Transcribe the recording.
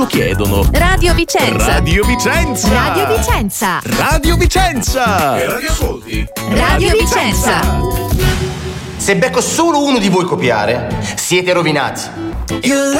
chiedono. Radio Vicenza. Radio Vicenza. Radio Vicenza. Radio Vicenza. E radio ascolti. Radio Vicenza. Se becco solo uno di voi copiare, siete rovinati.